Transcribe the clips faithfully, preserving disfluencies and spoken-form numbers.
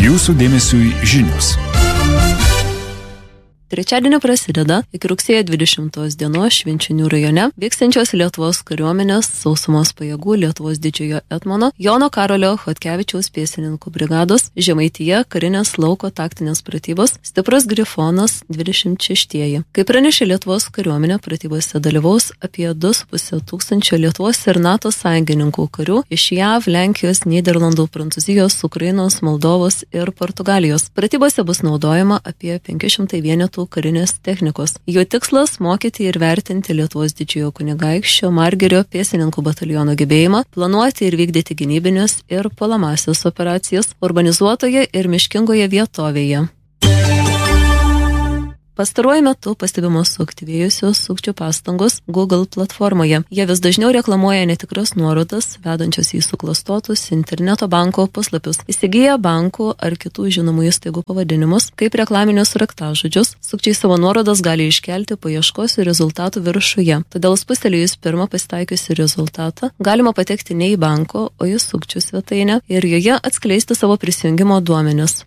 Jūsų dėmesiui žinios. Trečiadienį prasideda iki rugsėjo dvidešimtos dienos Švenčionių rajone vykstančios Lietuvos kariuomenės sausumos pajėgų Lietuvos didžiojo etmono Jono Karolio Chodkevičiaus pėstininkų brigados Žemaitija karinės lauko taktinės pratybos Stiprus Grifonas dvidešimt šeštieji. Kaip pranešė Lietuvos kariuomenė, pratybose dalyvaus apie du su puse tūkstančio Lietuvos ir NATO sąjungininkų karių iš J A V, Lenkijos, Nyderlandų, Prancūzijos, Ukrainos, Moldovos ir Portugalijos. Pratybose bus naudojama apie penki šimtai vienetų karinės technikos. Jo tikslas – mokyti ir vertinti Lietuvos didžiojo kunigaikščio Margirio pėstininkų bataliono gebėjimą, planuoti ir vykdyti gynybinės ir puolamąsias operacijas urbanizuotoje ir miškingoje vietovėje. Pastaruoju metu pastebimos suaktyvėjusios sukčių pastangos Google platformoje. Jie vis dažniau reklamuoja netikras nuorodas, vedančios į suklastotus interneto banko puslapius. Įsigiję bankų ar kitų žinomų įstaigų pavadinimus, kaip reklaminius raktažodžius, sukčiai savo nuorodas gali iškelti paieškos rezultatų viršuje. Todėl spustelėjus pirmą pasitaikiusi rezultatą, galima patekti ne į banko, o į sukčių svetainę ir joje atskleisti savo prisijungimo duomenis.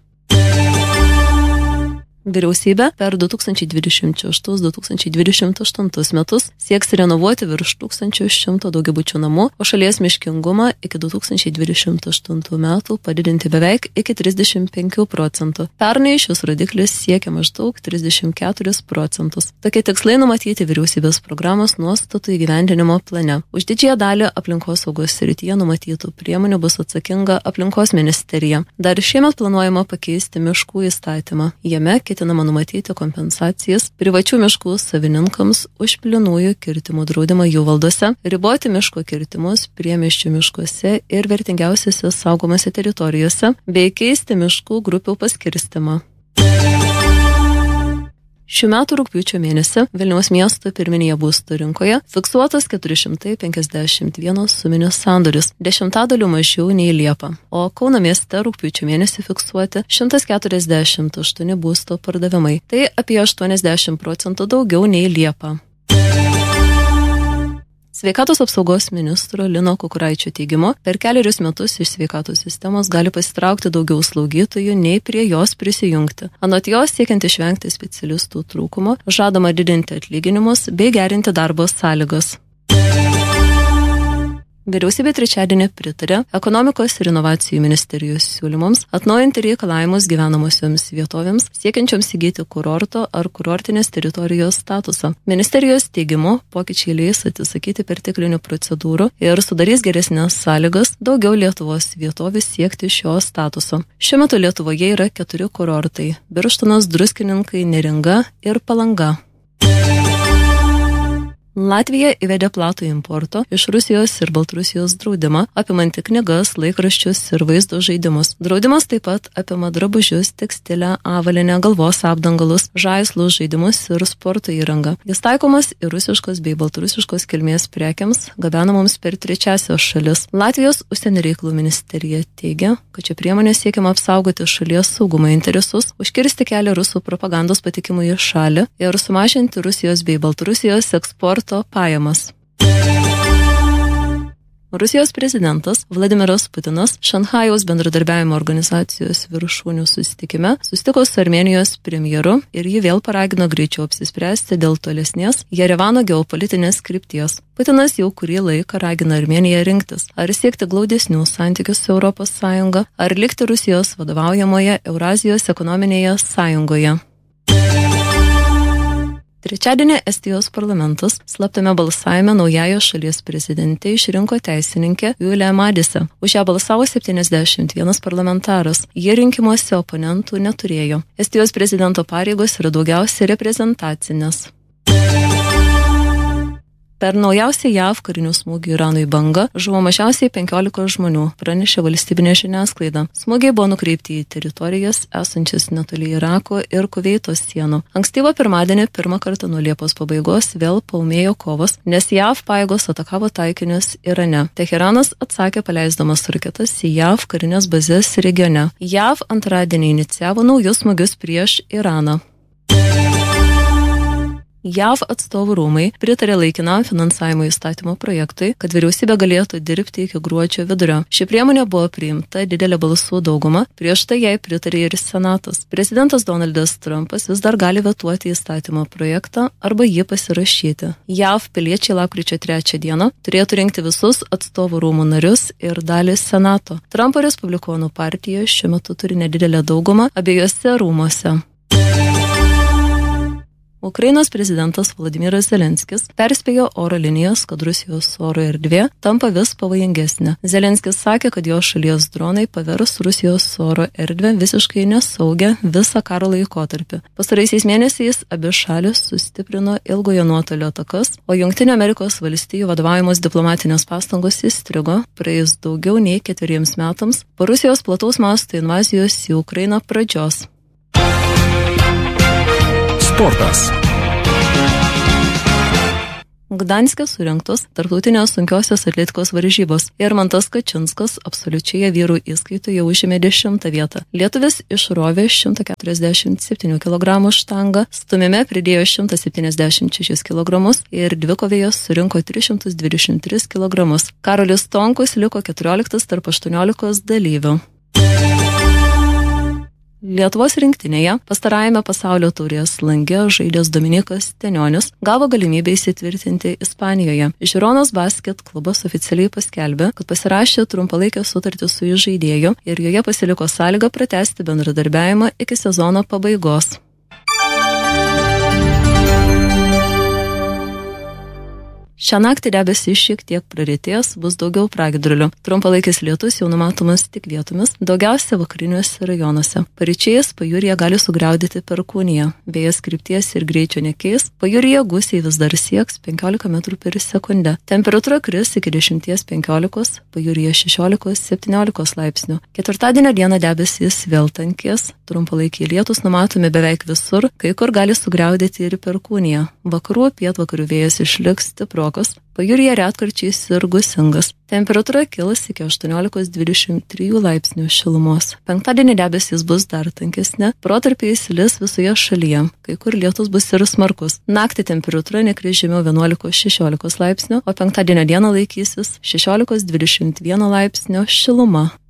Vyriausybė per du tūkstančiai dvidešimt šeštus - du tūkstančiai dvidešimt aštuntus metus sieks renovuoti virš tūkstančio šimto daugiabučių namų, o šalies miškingumą iki du tūkstančiai dvidešimt aštuntų metų padidinti beveik iki trisdešimt penkių procentų. Pernai šis rodiklis siekia maždaug trisdešimt keturis procentus. Tokie tikslai numatyti vyriausybės programos nuostatų įgyvendinimo plane. Už didžiąją dalį aplinkosaugos srityje numatytų priemonių bus atsakinga aplinkos ministerija. Dar šiemet planuojama pakeisti miškų įstatymą. Jame ketinama numatyti kompensacijas privačių miškų savininkams už plynųjų kirtimų draudimą jų valdose, riboti miško kirtimus priemiesčių miškuose ir vertingiausiose saugomose teritorijose, bei keisti miškų grupių paskirstimą. Šių metų rugpjūčio mėnesį Vilniaus miesto pirminėje būstų rinkoje fiksuotas keturi šimtai penkiasdešimt vienas suminis sandoris, dešimtadaliu mažiau nei Liepą, o Kauno mieste rugpjūčio mėnesį fiksuoti šimtas keturiasdešimt aštuoni būsto pardavimai, tai apie aštuoniasdešimt procentų daugiau nei Liepą. Sveikatos apsaugos ministro Lino Kukuraičio teigimu, per keliarius metus iš sveikatos sistemos gali pasitraukti daugiau slaugytojų, nei prie jos prisijungti. Anot jos, siekiant išvengti specialistų trūkumo, žadama didinti atlyginimus bei gerinti darbo sąlygas. Vyriausybė trečiadienį pritarė ekonomikos ir inovacijų ministerijos siūlymams atnaujinti reikalavimus gyvenamosioms vietovėms, siekiančioms įgyti kurorto ar kurortinės teritorijos statusą. Ministerijos teigimu, pokyčiai leis atsisakyti perteklinių procedūrų ir sudarys geresnės sąlygas daugiau Lietuvos vietovių siekti šio statuso. Šiuo metu Lietuvoje yra keturi kurortai – Birštonas, Druskininkai, Neringa ir Palanga. Latvija įvedė platų importo iš Rusijos ir Baltarusijos draudimą, apimantį knygas, laikraščius ir vaizdo žaidimus. Draudimas taip pat apima drabužius, tekstilę, avalynę, galvos apdangalus, žaislus, žaidimus ir sporto įrangą. Jis taikomas ir rusiškos bei baltarusiškos kilmės prekiams, gabenamoms per trečiasias šalis. Latvijos užsienio reikalų ministerija teigia, kad čia priemonė siekiama apsaugoti šalies saugumo interesus, užkirsti kelią rusų propagandos patikimui į šalį ir sumažinti Rusijos bei Baltarusijos eksportą pajamas. Rusijos prezidentas Vladimiras Putinas Šanchajaus bendradarbiavimo organizacijos viršūnių susitikime susitiko su Armėnijos premjeru ir jį vėl paragino greičiau apsispręsti dėl tolesnės Jerevano geopolitinės krypties. Putinas jau kurį laiką ragina Armėniją rinktis, ar siekti glaudesnių santykių su Europos Sąjunga, ar likti Rusijos vadovaujamoje Eurazijos ekonominėje sąjungoje. Trečiadienį Estijos parlamentas slaptame balsavime naująją šalies prezidentę išrinko teisininkę Julija Madise. Už ją balsavo septyniasdešimt vienas parlamentaras. Jie rinkimuose oponentų neturėjo. Estijos prezidento pareigos yra daugiausiai reprezentacinės. Per naujausią J A V karinių smūgių Iranui bangą žuvo mažiausiai penkiolika žmonių, pranešė valstybinė žiniasklaida. Smūgiai buvo nukreipti į teritorijas esančias netoli Irako ir Kuveito sienų. Ankstyvą pirmadienį pirmą kartą nuo Liepos pabaigos vėl paūmėjo kovos, nes J A V pajėgos atakavo taikinius Irane. Teheranas atsakė paleisdamas raketas į J A V karinės bazės regione. J A V antradienį inicijavo naujus smūgius prieš Iraną. J A V atstovų rūmai pritarė laikinam finansavimo įstatymo projektui, kad vyriausybė galėtų dirbti iki gruodžio vidurio. Ši priemonė buvo priimta didelė balsų dauguma, prieš tai jai pritarė ir Senatas. Prezidentas Donaldas Trumpas vis dar gali vetuoti įstatymo projektą arba jį pasirašyti. J A V piliečiai lapkričio trečią dieną turėtų rinkti visus atstovų rūmų narius ir dalį Senato. Trumpo Respublikonų partija šiuo metu turi nedidelę daugumą abiejose rūmose. Ukrainos prezidentas Vladimiras Zelenskis perspėjo oro linijas, kad Rusijos oro erdvė tampa vis pavojingesnė. Zelenskis sakė, kad jo šalies dronai pavers Rusijos oro erdvę visiškai nesaugią visą karo laikotarpį. Pastaraisiais mėnesiais abi šalis sustiprino ilgojo nuotolio atakas, o Jungtinių Amerikos valstijų vadovaujamos diplomatinės pastangos įstrigo praėjus daugiau nei ketveriems metams po Rusijos plataus masto invazijos į Ukrainą pradžios. Sportas. Gdanske surengtos tarptautinės sunkiosios atletikos varžybos. Irmantas Kačinskas absoliučioje vyrų įskaitoje užėmė dešimtą vietą. Lietuvis išrovė šimtą keturiasdešimt septynių kilogramų štangą, stumime pridėjo šimtą septyniasdešimt šešis kilogramus ir dvikovėje surinko tris šimtus dvidešimt tris kilogramus. Karolis Tonkus liko keturioliktas tarp aštuoniolikos dalyvių. Lietuvos rinktinėje pastarajame pasaulio taurės lange žaidęs Dominikas Tenionis gavo galimybę įsitvirtinti Ispanijoje. Žironos Basket klubas oficialiai paskelbė, kad pasirašė trumpalaikę sutartį su žaidėju ir joje pasiliko sąlyga pratęsti bendradarbiavimą iki sezono pabaigos. Šią naktį debesys šiek tiek praretės, bus daugiau pragiedrulių. Trumpalaikis lietus jau numatomas tik vietomis, daugiausia vakariniuose rajonuose. Paryčiais pajūryje gali sugriaudyti perkūnija. Vėjas krypties ir greičio nekeis, pajūryje gūsiai vis dar sieks penkiolika metrų per sekundę. Temperatūra kris iki dešimt penkiolikos, pajūryje šešiolika septyniolika laipsnių. Ketvirtadienio dieną debesys vėl tankės, trumpalaikiai lietus numatomi beveik visur, kai kur gali sugriaudyti ir perkūnija. Vakarų pietvakarių vėjas išliks stiprokas. Pajūryje retkarčiais ir gūsingas. Temperatūra kils iki aštuoniolika dvidešimt trijų laipsnių šilumos. Penktadienį debesys bus dar tankesnė, protarpiais lis visoje šalyje, kai kur lietus bus ir smarkus. Naktį temperatūra nekris žemiau vienuolika šešiolika laipsnių, o penktadienio dieną laikysis šešiolika dvidešimt vienas laipsnio šiluma.